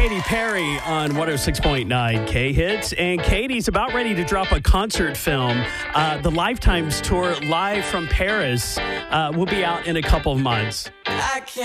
Katy Perry on 106.9 K-Hits. And Katie's about ready to drop a concert film. The Lifetime's tour live from Paris will be out in a couple of months.